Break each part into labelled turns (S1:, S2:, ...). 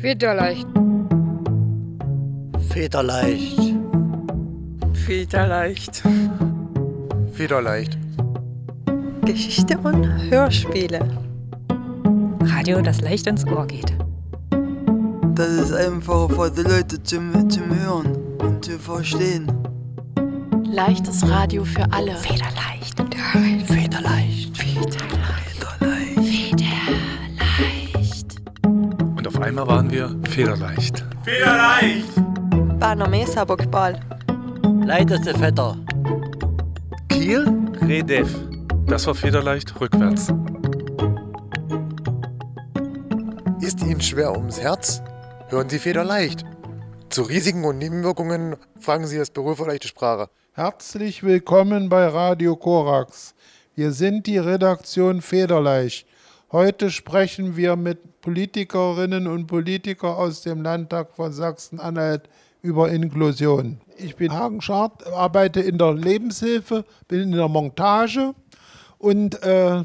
S1: Federleicht.
S2: Federleicht.
S3: Federleicht.
S4: Federleicht.
S5: Geschichte und Hörspiele.
S6: Radio, das leicht ins Ohr geht.
S7: Das ist einfach für die Leute zum Hören und zu verstehen.
S8: Leichtes Radio für alle.
S6: Federleicht.
S2: Federleicht.
S8: Federleicht.
S4: Und auf einmal waren wir federleicht.
S9: Federleicht!
S5: Banomesa Bogbal.
S2: Leichteste Vetter.
S4: Kiel, Redef. Das war federleicht rückwärts.
S10: Ist Ihnen schwer ums Herz? Hören Sie federleicht. Zu Risiken und Nebenwirkungen fragen Sie das Büro für leichte Sprache.
S11: Herzlich willkommen bei Radio Korax. Wir sind die Redaktion Federleicht. Heute sprechen wir mit Politikerinnen und Politikern aus dem Landtag von Sachsen-Anhalt über Inklusion. Ich bin Hagen Schardt, arbeite in der Lebenshilfe, bin in der Montage und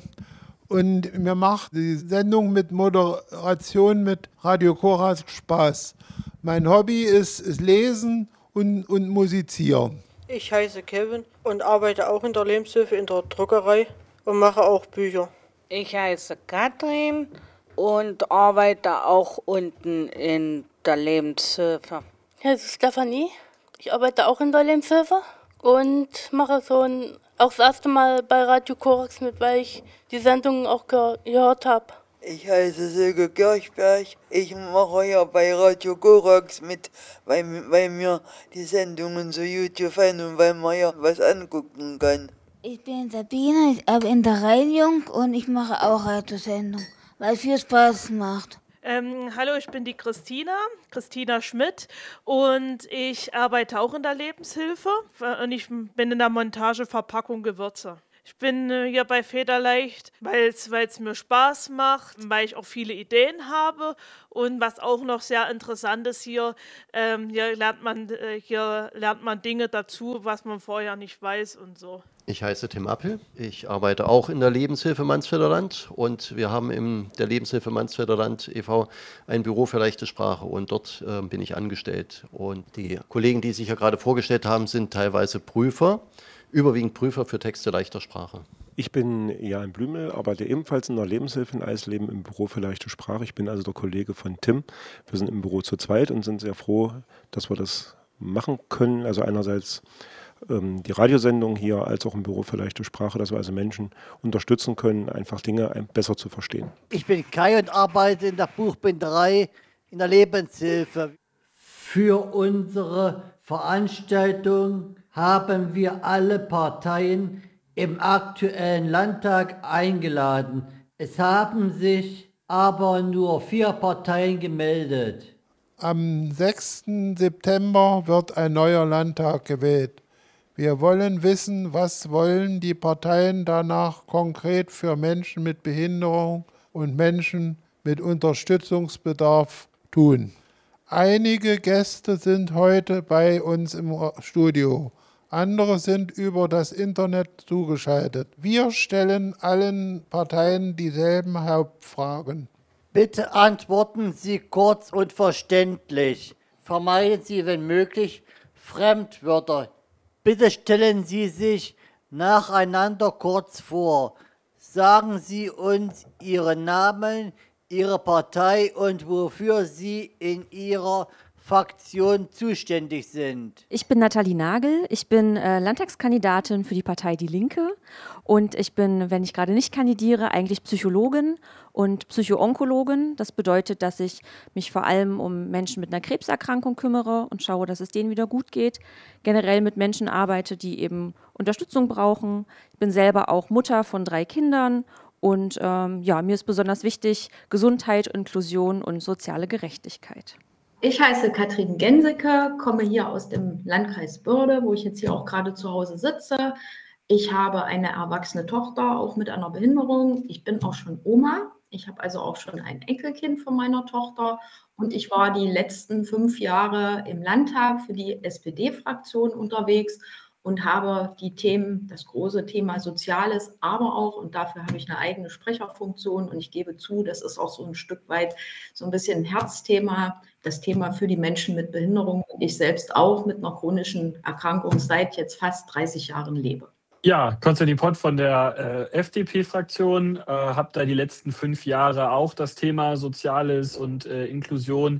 S11: mir macht die Sendung mit Moderation mit Radio Korax Spaß. Mein Hobby ist Lesen und Musizieren.
S12: Ich heiße Kevin und arbeite auch in der Lebenshilfe in der Druckerei und mache auch Bücher.
S13: Ich heiße Katrin und arbeite auch unten in der Lebenshilfe.
S14: Ich heiße Stefanie, ich arbeite auch in der Lebenshilfe und mache auch das erste Mal bei Radio Korax mit, weil ich die Sendungen auch gehört habe.
S7: Ich heiße Silke Kirchberg, ich mache ja bei Radio Korax mit, weil mir die Sendungen so gut gefallen und weil man ja was angucken kann.
S15: Ich bin Sabine, ich arbeite in der Reinigung und ich mache auch Radiosendung, weil es viel Spaß macht.
S16: Hallo, ich bin die Christina Schmidt und ich arbeite auch in der Lebenshilfe und ich bin in der Montage Verpackung Gewürze. Ich bin hier bei Federleicht, weil es mir Spaß macht, weil ich auch viele Ideen habe und was auch noch sehr interessant ist hier lernt man Dinge dazu, was man vorher nicht weiß und so.
S17: Ich heiße Tim Appel, ich arbeite auch in der Lebenshilfe Mansfelder Land und wir haben in der Lebenshilfe Mansfelder Land e.V. ein Büro für leichte Sprache und dort bin ich angestellt. Und die Kollegen, die sich ja gerade vorgestellt haben, sind teilweise Prüfer, überwiegend Prüfer für Texte leichter Sprache.
S18: Ich bin Jan Blümel, arbeite ebenfalls in der Lebenshilfe in Eisleben im Büro für leichte Sprache. Ich bin also der Kollege von Tim. Wir sind im Büro zu zweit und sind sehr froh, dass wir das machen können. Also einerseits die Radiosendung hier als auch im Büro für leichte Sprache, dass wir also Menschen unterstützen können, einfach Dinge besser zu verstehen.
S2: Ich bin Kai und arbeite in der Buchbinderei in der Lebenshilfe.
S19: Für unsere Veranstaltung haben wir alle Parteien im aktuellen Landtag eingeladen. Es haben sich aber nur 4 Parteien gemeldet.
S11: Am 6. September wird ein neuer Landtag gewählt. Wir wollen wissen, was wollen die Parteien danach konkret für Menschen mit Behinderung und Menschen mit Unterstützungsbedarf tun. Einige Gäste sind heute bei uns im Studio. Andere sind über das Internet zugeschaltet. Wir stellen allen Parteien dieselben Hauptfragen.
S2: Bitte antworten Sie kurz und verständlich. Vermeiden Sie, wenn möglich, Fremdwörter. Bitte stellen Sie sich nacheinander kurz vor. Sagen Sie uns Ihren Namen, Ihre Partei und wofür Sie in Ihrer Fraktion zuständig sind.
S20: Ich bin Nathalie Nagel, ich bin Landtagskandidatin für die Partei Die Linke und ich bin, wenn ich gerade nicht kandidiere, eigentlich Psychologin und Psychoonkologin. Das bedeutet, dass ich mich vor allem um Menschen mit einer Krebserkrankung kümmere und schaue, dass es denen wieder gut geht. Generell mit Menschen arbeite, die eben Unterstützung brauchen. Ich bin selber auch Mutter von 3 Kindern und mir ist besonders wichtig Gesundheit, Inklusion und soziale Gerechtigkeit.
S4: Ich heiße Katrin Genseke, komme hier aus dem Landkreis Börde, wo ich jetzt hier auch gerade zu Hause sitze. Ich habe eine erwachsene Tochter, auch mit einer Behinderung. Ich bin auch schon Oma. Ich habe also auch schon ein Enkelkind von meiner Tochter. Und ich war die letzten 5 Jahre im Landtag für die SPD-Fraktion unterwegs und habe die Themen, das große Thema Soziales, aber auch, und dafür habe ich eine eigene Sprecherfunktion und ich gebe zu, das ist auch so ein Stück weit so ein bisschen ein Herzthema, das Thema für die Menschen mit Behinderung. Ich selbst auch mit einer chronischen Erkrankung seit jetzt fast 30 Jahren lebe.
S1: Ja, Konstantin Pott von der FDP-Fraktion, habe da die letzten 5 Jahre auch das Thema Soziales und Inklusion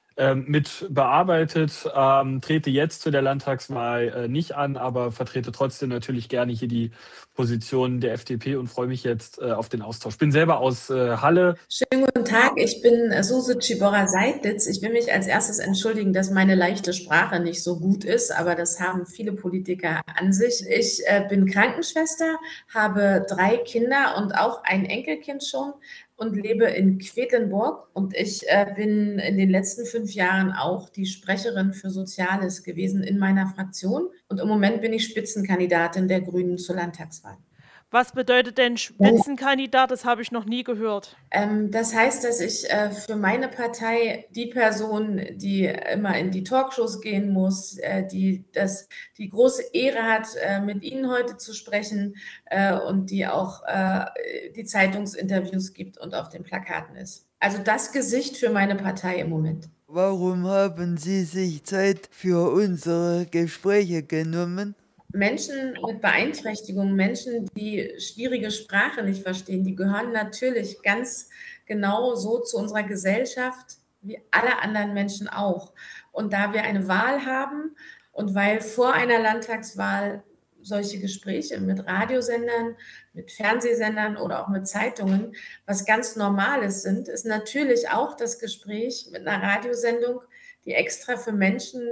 S1: mit bearbeitet, trete jetzt zu der Landtagswahl nicht an, aber vertrete trotzdem natürlich gerne hier die Position der FDP und freue mich jetzt auf den Austausch. Ich bin selber aus Halle.
S3: Schönen guten Tag, ich bin Suse Cibora-Seidlitz. Ich will mich als erstes entschuldigen, dass meine leichte Sprache nicht so gut ist, aber das haben viele Politiker an sich. Ich bin Krankenschwester, habe 3 Kinder und auch ein Enkelkind schon und lebe in Quedlinburg und ich bin in den letzten 5 Jahren auch die Sprecherin für Soziales gewesen in meiner Fraktion und im Moment bin ich Spitzenkandidatin der Grünen zur Landtagswahl.
S16: Was bedeutet denn Spitzenkandidat? Das habe ich noch nie gehört.
S3: Das heißt, dass ich für meine Partei die Person, die immer in die Talkshows gehen muss, die große Ehre hat, mit Ihnen heute zu sprechen und die auch die Zeitungsinterviews gibt und auf den Plakaten ist. Also das Gesicht für meine Partei im Moment.
S7: Warum haben Sie sich Zeit für unsere Gespräche genommen?
S3: Menschen mit Beeinträchtigungen, Menschen, die schwierige Sprache nicht verstehen, die gehören natürlich ganz genau so zu unserer Gesellschaft wie alle anderen Menschen auch. Und da wir eine Wahl haben und weil vor einer Landtagswahl solche Gespräche mit Radiosendern, mit Fernsehsendern oder auch mit Zeitungen was ganz Normales sind, ist natürlich auch das Gespräch mit einer Radiosendung, die extra für Menschen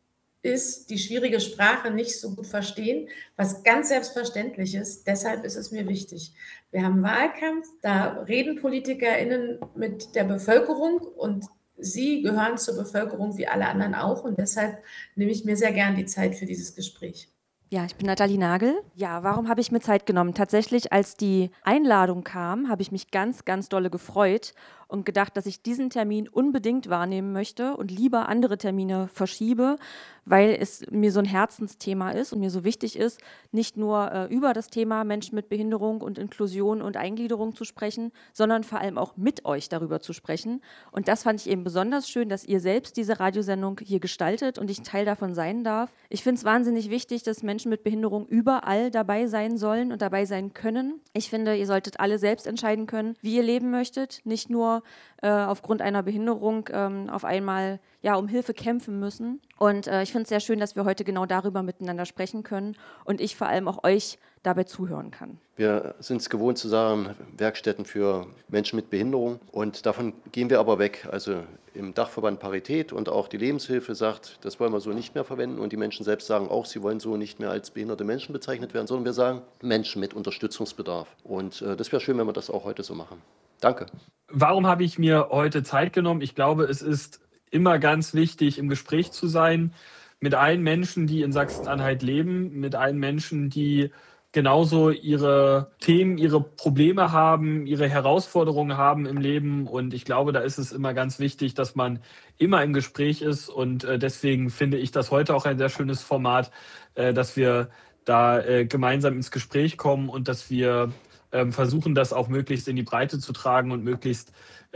S3: ist, die schwierige Sprache nicht so gut verstehen, was ganz selbstverständlich ist. Deshalb ist es mir wichtig. Wir haben Wahlkampf, da reden PolitikerInnen mit der Bevölkerung und sie gehören zur Bevölkerung wie alle anderen auch und deshalb nehme ich mir sehr gern die Zeit für dieses Gespräch.
S20: Ja, ich bin Nathalie Nagel. Ja, warum habe ich mir Zeit genommen? Tatsächlich, als die Einladung kam, habe ich mich ganz, ganz dolle gefreut und gedacht, dass ich diesen Termin unbedingt wahrnehmen möchte und lieber andere Termine verschiebe, weil es mir so ein Herzensthema ist und mir so wichtig ist, nicht nur über das Thema Menschen mit Behinderung und Inklusion und Eingliederung zu sprechen, sondern vor allem auch mit euch darüber zu sprechen. Und das fand ich eben besonders schön, dass ihr selbst diese Radiosendung hier gestaltet und ich Teil davon sein darf. Ich finde es wahnsinnig wichtig, dass Menschen mit Behinderung überall dabei sein sollen und dabei sein können. Ich finde, ihr solltet alle selbst entscheiden können, wie ihr leben möchtet, nicht nur aufgrund einer Behinderung auf einmal um Hilfe kämpfen müssen. Und ich finde es sehr schön, dass wir heute genau darüber miteinander sprechen können und ich vor allem auch euch dabei zuhören kann.
S17: Wir sind es gewohnt zu sagen, Werkstätten für Menschen mit Behinderung und davon gehen wir aber weg. Also im Dachverband Parität und auch die Lebenshilfe sagt, das wollen wir so nicht mehr verwenden und die Menschen selbst sagen auch, sie wollen so nicht mehr als behinderte Menschen bezeichnet werden, sondern wir sagen Menschen mit Unterstützungsbedarf. Und das wäre schön, wenn wir das auch heute so machen. Danke.
S1: Warum habe ich mir heute Zeit genommen? Ich glaube, es ist immer ganz wichtig, im Gespräch zu sein mit allen Menschen, die in Sachsen-Anhalt leben, mit allen Menschen, die genauso ihre Themen, ihre Probleme haben, ihre Herausforderungen haben im Leben. Und ich glaube, da ist es immer ganz wichtig, dass man immer im Gespräch ist. Und deswegen finde ich das heute auch ein sehr schönes Format, dass wir da gemeinsam ins Gespräch kommen und dass wir versuchen, das auch möglichst in die Breite zu tragen und möglichst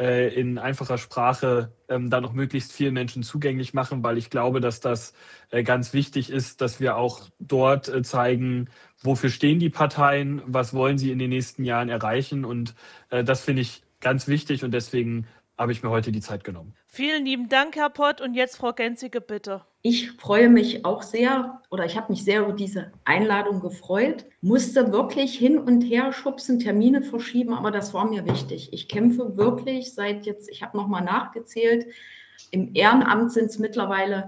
S1: in einfacher Sprache dann auch möglichst vielen Menschen zugänglich machen, weil ich glaube, dass das ganz wichtig ist, dass wir auch dort zeigen, wofür stehen die Parteien, was wollen sie in den nächsten Jahren erreichen und das finde ich ganz wichtig und deswegen habe ich mir heute die Zeit genommen.
S16: Vielen lieben Dank, Herr Pott. Und jetzt Frau Genzige, bitte.
S4: Ich freue mich auch sehr, oder ich habe mich sehr über diese Einladung gefreut, musste wirklich hin und her schubsen, Termine verschieben, aber das war mir wichtig. Ich kämpfe wirklich seit jetzt, ich habe nochmal nachgezählt, im Ehrenamt sind es mittlerweile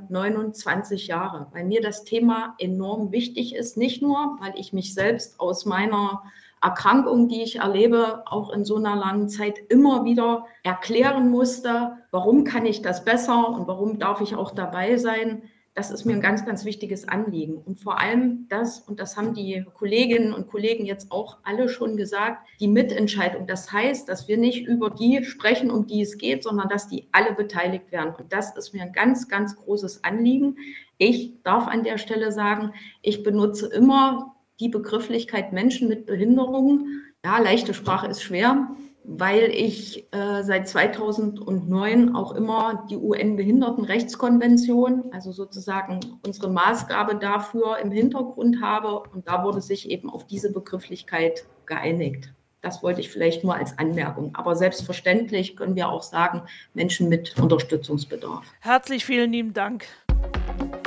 S4: 29 Jahre, weil mir das Thema enorm wichtig ist, nicht nur, weil ich mich selbst aus meiner Erkrankung, die ich erlebe, auch in so einer langen Zeit immer wieder erklären musste, warum kann ich das besser und warum darf ich auch dabei sein. Das ist mir ein ganz, ganz wichtiges Anliegen. Und vor allem das, und das haben die Kolleginnen und Kollegen jetzt auch alle schon gesagt, die Mitentscheidung. Das heißt, dass wir nicht über die sprechen, um die es geht, sondern dass die alle beteiligt werden. Und das ist mir ein ganz, ganz großes Anliegen. Ich darf an der Stelle sagen, ich benutze immer die Begrifflichkeit Menschen mit Behinderungen. Ja, leichte Sprache ist schwer, weil ich seit 2009 auch immer die UN-Behindertenrechtskonvention, also sozusagen unsere Maßgabe dafür im Hintergrund habe. Und da wurde sich eben auf diese Begrifflichkeit geeinigt. Das wollte ich vielleicht nur als Anmerkung. Aber selbstverständlich können wir auch sagen, Menschen mit Unterstützungsbedarf.
S16: Herzlich vielen lieben Dank.